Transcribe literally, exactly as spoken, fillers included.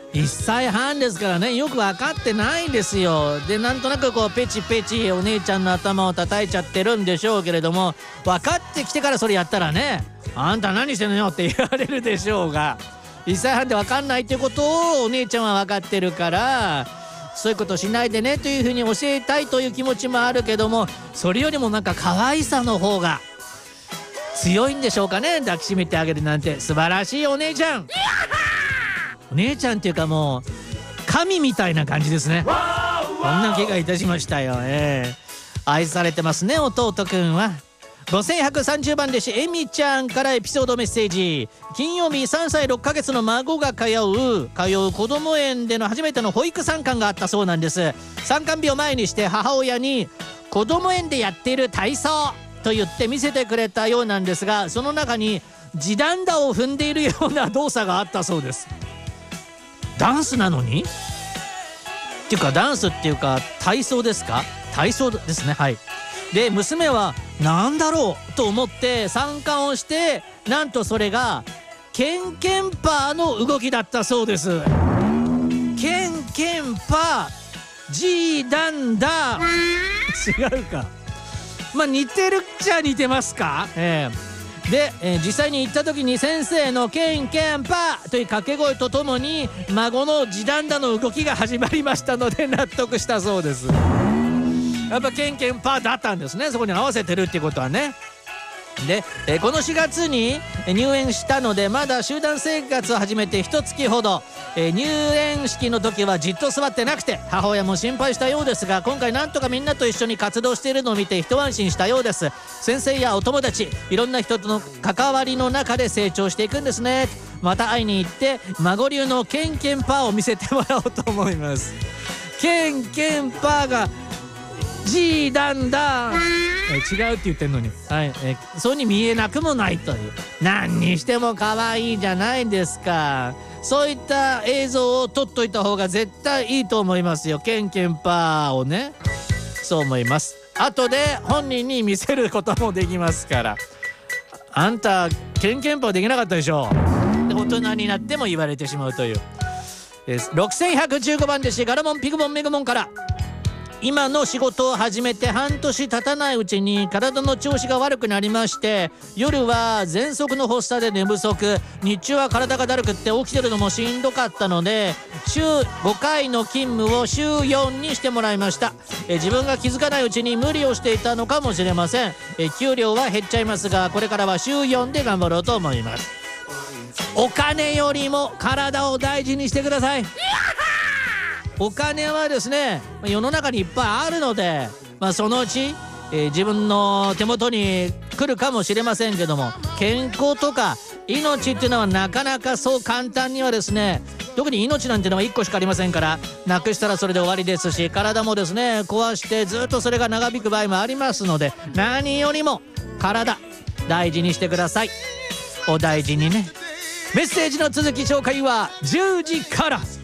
いっさいはんですからね、よく分かってないんですよ。でなんとなくこうペチペチお姉ちゃんの頭を叩いちゃってるんでしょうけれども、分かってきてからそれやったらね、あんた何してんのよって言われるでしょうが、いっさいはんで分かんないっていうことをお姉ちゃんは分かってるから、そういうことしないでねというふうに教えたいという気持ちもあるけども、それよりもなんか可愛さの方が強いんでしょうかね。抱きしめてあげるなんて素晴らしいお姉ちゃん。お姉ちゃんっていうかもう神みたいな感じですね。こんな気がいたしましたよ。えー、愛されてますね弟くんは。ごせんひゃくさんじゅうばん弟子えみちゃんからエピソードメッセージ。金曜日さんさいろっかげつの孫が通う通う子ども園での初めての保育参観があったそうなんです。参観日を前にして母親に子ども園でやっている体操と言って見せてくれたようなんですが、その中に地団打を踏んでいるような動作があったそうです。ダンスなのにっていうか、ダンスっていうか体操ですか、体操ですね。はい。で娘は何だろうと思って参観をして、なんとそれがケンケンパーの動きだったそうです。ケンケンパージーダンダー違うか、まあ似てるっちゃ似てますか。えーで、えー、実際に行った時に先生のケンケンパーという掛け声とともに孫の地団打の動きが始まりましたので納得したそうです。やっぱケンケンパーだったんですね、そこに合わせてるっていうことはね。で、えー、このしがつに入園したのでまだ集団生活を始めていっかげつほど、えー、入園式の時はじっと座ってなくて母親も心配したようですが、今回なんとかみんなと一緒に活動しているのを見て一安心したようです。先生やお友達、いろんな人との関わりの中で成長していくんですね。また会いに行って孫流のケンケンパーを見せてもらおうと思います。ケンケンパーがジーダンダー、え違うって言ってんのに、はい、えそうに見えなくもないという。何にしても可愛いじゃないですか。そういった映像を撮っといた方が絶対いいと思いますよ、ケンケンパーをね。そう思います。後で本人に見せることもできますから。あんたケンケンパーできなかったでしょで大人になっても言われてしまうという。ろくせんひゃくじゅうごばん弟子ガラモンピグモンメグモンから。今の仕事を始めて半年経たないうちに体の調子が悪くなりまして、夜は喘息の発作で寝不足、日中は体がだるくって起きてるのもしんどかったので週ごかいの勤務を週よんにしてもらいました。え自分が気づかないうちに無理をしていたのかもしれません。え給料は減っちゃいますが、これからは週よんで頑張ろうと思います。お金よりも体を大事にしてください。お金はですね、世の中にいっぱいあるので、まあ、そのうち、えー、自分の手元に来るかもしれませんけども、健康とか命っていうのはなかなかそう簡単にはですね、特に命なんてのはいっこしかありませんから、なくしたらそれで終わりですし、体もですね壊してずっとそれが長引く場合もありますので、何よりも体大事にしてください。お大事にね。メッセージの続き紹介はじゅうじから。